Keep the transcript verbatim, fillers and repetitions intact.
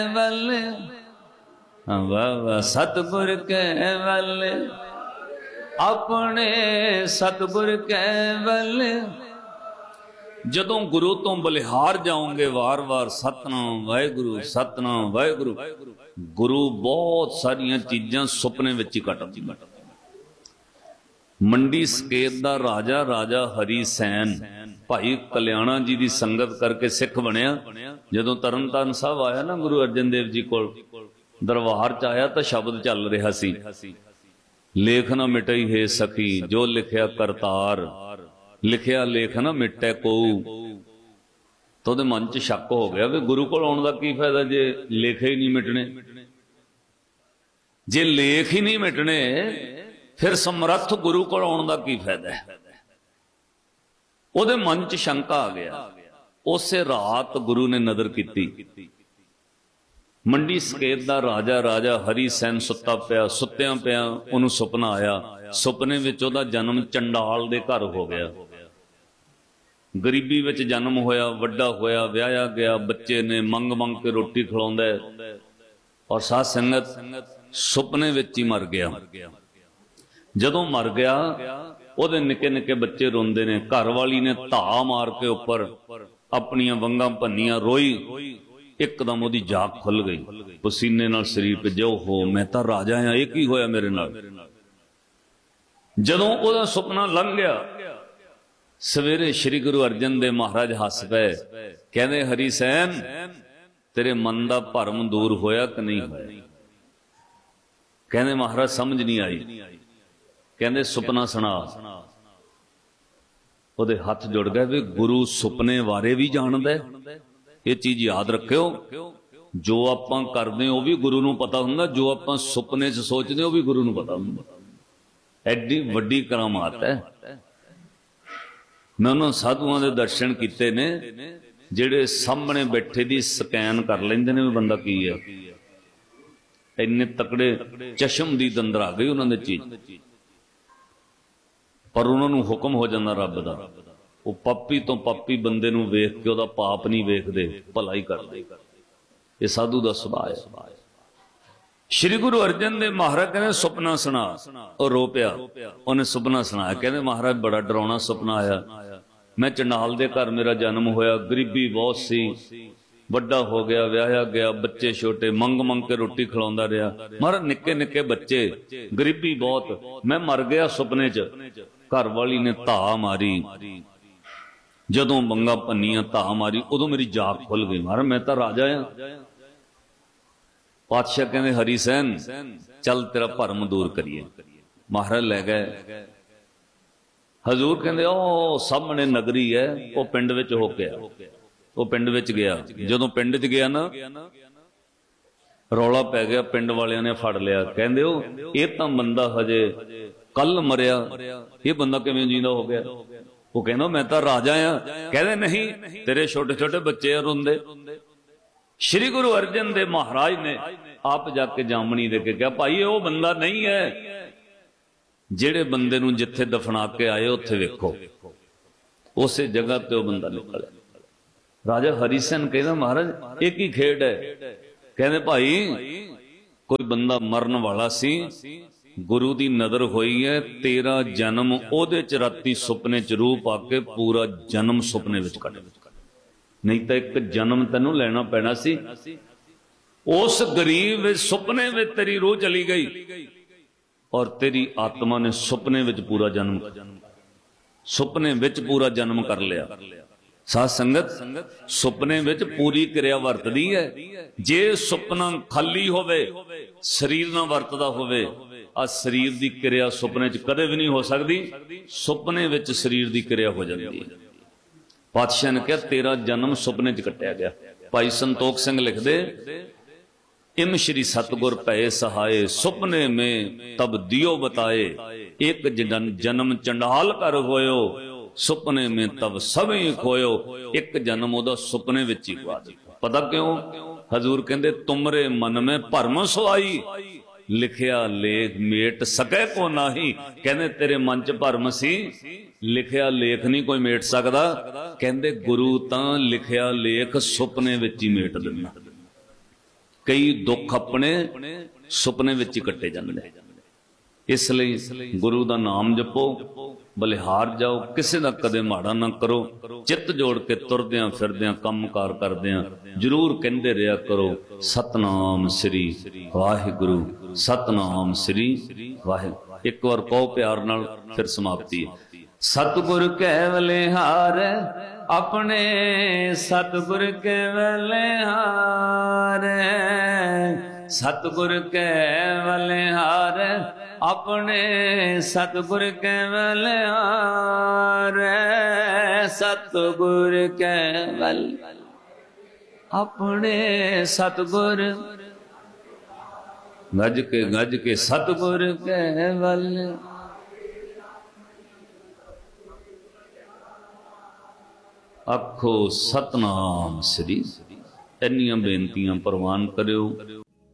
वल वाह सतगुर के वल अपने सतगुर के वल जदों गुरु तो बलिहार जाओगे वार वार सतनाम वाहिगुरु सतनाम वाहिगुरु गुरु बहुत सारिया चीज़ां सुपने विच ही कट मंडी सकेत दा राजा राजा हरी सैन भाई कल्याणा जी की संगत करके सिख बनया। जदों तरन तारण साहब आया ना गुरु अर्जन देव जी को दरबार च आया तो शब्द चल रहा सी लेख ना मिटई है सखी जो लिखया करतार लिखया लेख ना मिटे को तो दे मन च शक हो गया भी गुरु को आने का की फायदा जे लेखे ही नहीं मिटने जे लेख ही नहीं मिटने फिर समर्थ गुरु को आने का की फायदा है। ਉਹਦੇ मन च शंका आ गया। उस रात गुरु ने नदर की मंडी सकेत दा राजा राजा हरी सैन सुता पिया सुत्या पिया उन्होंने सुपना आया सुपने विच ओहदा जन्म चंडाल दे घर हो गया गरीबी विच जन्म होया वड्डा होया व्याया गया बच्चे ने मंग मंग के रोटी खिलाउंदा है और साध संगत सुपने विच ही मर गया। जदों मर गया ਉਹਦੇ निके निके बच्चे रोंदे ने घर वाली ने धा मार के उपर अपनियां वंगां भन्नियां रोई एकदम ओदी जाग खुल गई पसीने नाल शरीर पे जो हो मैं तां राजा हां ये की होया मेरे नाल। जदों ओदा सुपना लंघ गया सवेरे श्री गुरु अर्जन देव महाराज हस पे कहंदे हरी सैन तेरे मन दा भरम दूर होया कि नहीं होया। कहंदे महाराज समझ नहीं आई कहंदे सुपना सुना ओदे हाथ जुड़ गए भी गुरु सुपने बारे भी जानदा है ये चीज याद रखियो जो आपां करदे ओ भी गुरु नूं पता हुंदा जो आपां सुपने च सोचदे ओ भी गुरु नूं पता हुंदा। एडी वड्डी करामात है। मैं उन्हां साधुआं दे दर्शन कीते ने जिहड़े सामने बैठे दी स्कैन कर लैंदे ने भी बंदा की है इन्ने तकड़े चश्म दी दंदर आ गई उन्हां दे चीज पर उन्होंने हुक्म हो जाता रब का वो पापी तो पापी बंदे नूं वेख के उहदा पाप नहीं वेखदे भला ही करदे ये साधु का सुभाव है। श्री गुरु अर्जन देव महाराज कहते सुपना सुना और रो पिया उन्हें सुपना सुनाया कहते महाराज बड़ा डरावना सुपना आया मैं चंडाल दे घर मेरा जन्म होया गरीबी बहुत सी वड्डा हो गया व्याया गया बच्चे छोटे मंग मंग के रोटी खिलाउंदा रहा महाराज निक्के निक्के बच्चे गरीबी बहुत मैं मर गया सुपने च घर वाली ने धा मारी जदों मंगा भन्नियां धा मारी उदों मेरी जाग खुल गई महाराज मैं तो राजा हां। पातशाह कहंदे हरी सैन चल तेरा भरम दूर करिए महाराज ले गए हजूर कहंदे ओ सामने नगरी है वो पिंड विच हो के वो पिंड विच गया जदों पिंड च गया ना रौला पै गया पिंड वालियां ने फड़ लिया कहंदे ओ ये तां बंदा हजे कल मरिया ये बंदा किवें जींदा हो गया। वो कहंदा मैं तां राजा हां कहंदे नहीं तेरे छोटे छोटे बच्चे रोंदे। श्री गुरु अर्जन देव महाराज ने आप जाके जामनी दे के कहा भाई वो बंदा नहीं है जेड़े बंदे नूं जिथे दफना के आए उत्थे वेखो उस जगह ते वो बंदा निकल। राजा हरी सैन कहता महाराज एक ही खेड है कहते भाई कोई बंदा मरन वाला सी गुरु की नजर हुई है तेरा जन्म ओदे च राती सुपने च रूप आके पूरा जन्म सुपने विच कट नहीं तो एक जन्म तेनू लेना पैना सी। उस गरीब सुपने में तेरी रूह चली गई और तेरी आत्मा ने सुपने विच पूरा जन्म सुपने विच पूरा जन्म कर लिया। साध संगत सुपने विच पूरी क्रिया वरतदी है जे सुपना खाली होवे शरीर ना वरतदा होवे आ शरीर की क्रिया सुपने च कदे भी नहीं हो सकती सुपने विच शरीर की क्रिया हो जाती है। पातशाह ने कहा तेरा जन्म सुपने च कटिया गया। भाई संतोख सिंह लिखदे इम श्री सतगुर भय सहाय सुपने में तब दियो बताए एक जन्म चंडाल कर होयो सुपने में तब सभी खोयो एक जन्म ओदा सुपने विच ही गवा दिता। पता क्यों हजूर कहंदे तुमरे मन में भरम सोआई लिखिया लेख मेट सके को नाही। कहंदे तेरे मन च भरम सी लिखिया लेख नहीं कोई मेट सकदा। कहंदे गुरु तां लिखिया लेख सुपने विच ही मेट दिंदा। कई दुख अपने सुपने विच ही कट्टे जांदे। इसलिए गुरु का नाम जपो, बलिहार जाओ, किसी का कदे माड़ा ना करो। चित्त जोड़ के तुरद्या फिरद्या काम कार करद्या जरूर कहते रहा करो सतनाम श्री वाहिगुरु, सतनाम श्री वाहिगुरु। एक बार कहो प्यार नाल, फिर समाप्ति है। सतगुर कैवलिहार अपने, सतगुर कैवलिहार, सतगुर कैवलिहार अपने, सतगुर कैवलिहार, सतगुर कैवल अपने, सतगुर गज के गज के सतगुर कैवल। आखो सतनाम श्री। इन्नियां बेनतियां प्रवान करियो।